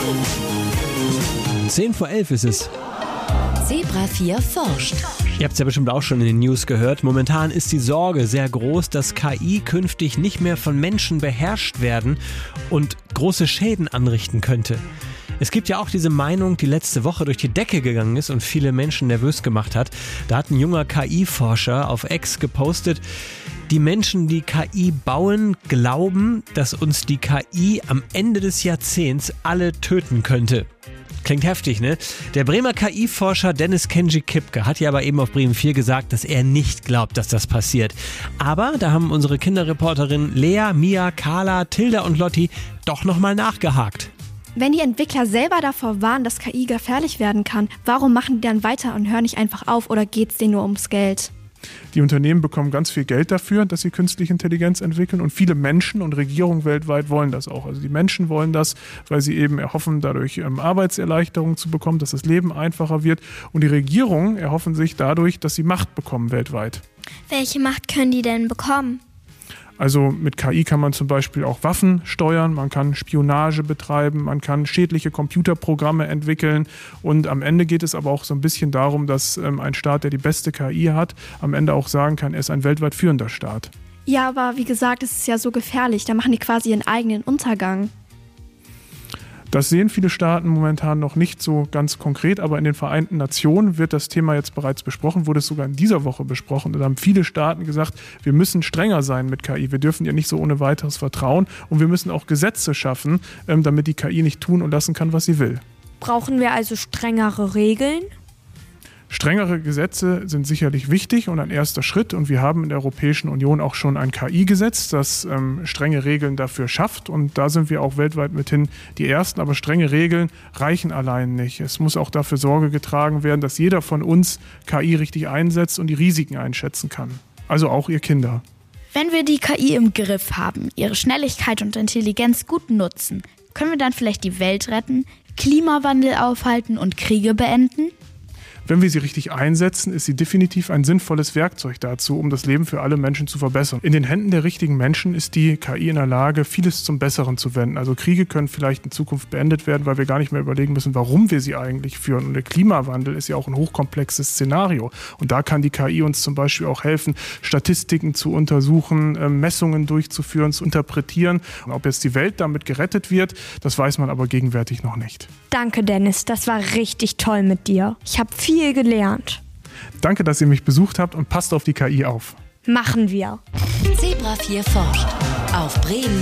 10:11 ist es. Zebra 4 forscht. Ihr habt es ja bestimmt auch schon in den News gehört. Momentan ist die Sorge sehr groß, dass KI künftig nicht mehr von Menschen beherrscht werden und große Schäden anrichten könnte. Es gibt ja auch diese Meinung, die letzte Woche durch die Decke gegangen ist und viele Menschen nervös gemacht hat. Da hat ein junger KI-Forscher auf X gepostet, die Menschen, die KI bauen, glauben, dass uns die KI am Ende des Jahrzehnts alle töten könnte. Klingt heftig, ne? Der Bremer KI-Forscher Dennis Kenji Kipke hat ja aber eben auf Bremen 4 gesagt, dass er nicht glaubt, dass das passiert. Aber da haben unsere Kinderreporterinnen Lea, Mia, Carla, Tilda und Lotti doch nochmal nachgehakt. Wenn die Entwickler selber davor warnen, dass KI gefährlich werden kann, warum machen die dann weiter und hören nicht einfach auf oder geht es denen nur ums Geld? Die Unternehmen bekommen ganz viel Geld dafür, dass sie künstliche Intelligenz entwickeln, und viele Menschen und Regierungen weltweit wollen das auch. Also die Menschen wollen das, weil sie eben erhoffen, dadurch Arbeitserleichterungen zu bekommen, dass das Leben einfacher wird, und die Regierungen erhoffen sich dadurch, dass sie Macht bekommen weltweit. Welche Macht können die denn bekommen? Also mit KI kann man zum Beispiel auch Waffen steuern, man kann Spionage betreiben, man kann schädliche Computerprogramme entwickeln, und am Ende geht es aber auch so ein bisschen darum, dass ein Staat, der die beste KI hat, am Ende auch sagen kann, er ist ein weltweit führender Staat. Ja, aber wie gesagt, es ist ja so gefährlich, da machen die quasi ihren eigenen Untergang. Das sehen viele Staaten momentan noch nicht so ganz konkret, aber in den Vereinten Nationen wird das Thema jetzt bereits besprochen, wurde es sogar in dieser Woche besprochen. Da haben viele Staaten gesagt, wir müssen strenger sein mit KI, wir dürfen ihr nicht so ohne weiteres vertrauen, und wir müssen auch Gesetze schaffen, damit die KI nicht tun und lassen kann, was sie will. Brauchen wir also strengere Regeln? Strengere Gesetze sind sicherlich wichtig und ein erster Schritt, und wir haben in der Europäischen Union auch schon ein KI-Gesetz, das strenge Regeln dafür schafft, und da sind wir auch weltweit mithin die Ersten, aber strenge Regeln reichen allein nicht. Es muss auch dafür Sorge getragen werden, dass jeder von uns KI richtig einsetzt und die Risiken einschätzen kann, also auch ihr Kinder. Wenn wir die KI im Griff haben, ihre Schnelligkeit und Intelligenz gut nutzen, können wir dann vielleicht die Welt retten, Klimawandel aufhalten und Kriege beenden? Wenn wir sie richtig einsetzen, ist sie definitiv ein sinnvolles Werkzeug dazu, um das Leben für alle Menschen zu verbessern. In den Händen der richtigen Menschen ist die KI in der Lage, vieles zum Besseren zu wenden. Also Kriege können vielleicht in Zukunft beendet werden, weil wir gar nicht mehr überlegen müssen, warum wir sie eigentlich führen. Und der Klimawandel ist ja auch ein hochkomplexes Szenario. Und da kann die KI uns zum Beispiel auch helfen, Statistiken zu untersuchen, Messungen durchzuführen, zu interpretieren. Und ob jetzt die Welt damit gerettet wird, das weiß man aber gegenwärtig noch nicht. Danke, Dennis, das war richtig toll mit dir. Ich habe viel gelernt. Danke, dass ihr mich besucht habt, und passt auf die KI auf. Machen wir. Zebra 4 forscht. Auf Bremen